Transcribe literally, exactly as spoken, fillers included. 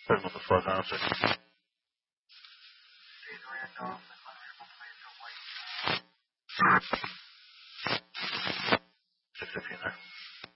Put him on the front now, so. Just if you know.